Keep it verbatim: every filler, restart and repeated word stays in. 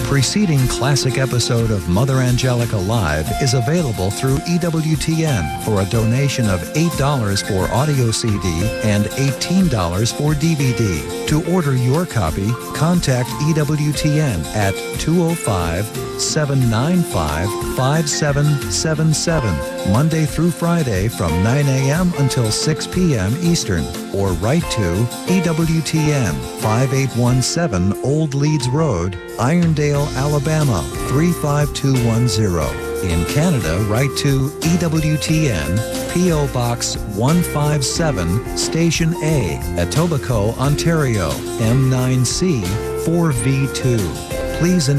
preceding classic episode of Mother Angelica Live is available through E W T N for a donation of eight dollars for audio C D and eighteen dollars for D V D. To order your copy, contact E W T N at two oh five, seven nine five, five seven seven seven, Monday through Friday from nine a.m. until six p.m. Eastern, or write to E W T N, five eight one seven Old Leeds Road, Irondale, Alabama three five two one zero. In Canada, write to E W T N, P O Box one five seven, Station A, Etobicoke, Ontario, M nine C four V two. Please